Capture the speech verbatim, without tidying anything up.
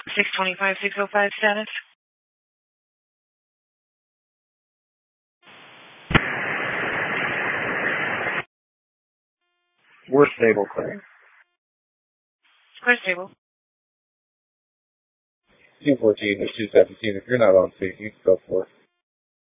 six twenty-five, six oh five status. We're stable, clear. Clear stable. two fourteen to two seventeen. If you're not on speaking, go for it.